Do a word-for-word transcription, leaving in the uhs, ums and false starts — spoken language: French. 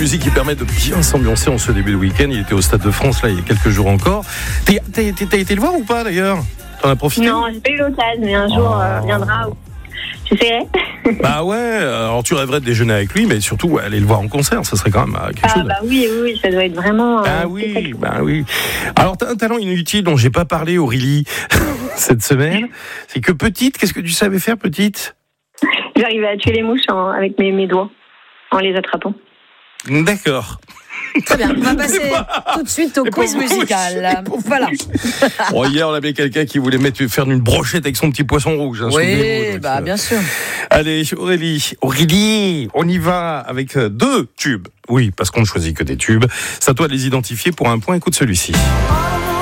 musique qui permet de bien s'ambiancer en ce début de week-end. Il était au Stade de France là il y a quelques jours encore. T'as, t'as, t'as, t'as été le voir ou pas d'ailleurs? T'en as profité? Non, j'ai pas eu l'occasion, mais un jour oh. euh, viendra où j'essaierai. Bah ouais, alors tu rêverais de déjeuner avec lui, mais surtout ouais, aller le voir en concert, ça serait quand même quelque ah, chose. Ah bah oui, oui, oui, ça doit être vraiment... Euh, ah oui, bah oui. Alors t'as un talent inutile dont j'ai pas parlé, Aurélie, cette semaine. C'est que petite, qu'est-ce que tu savais faire, petite? J'arrivais à tuer les mouches en, avec mes, mes doigts, en les attrapant. D'accord. Très bien, on va passer tout de suite au quiz musical. Voilà. Bon, hier, on avait quelqu'un qui voulait mettre, faire une brochette avec son petit poisson rouge. Hein, oui, bah, bien sûr. Allez, Aurélie, Aurélie, on y va avec deux tubes. Oui, parce qu'on ne choisit que des tubes. C'est à toi de les identifier pour un point. Écoute celui-ci.